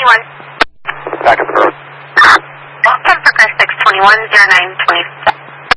621. Back at the road. Welcome for car 621, 0927.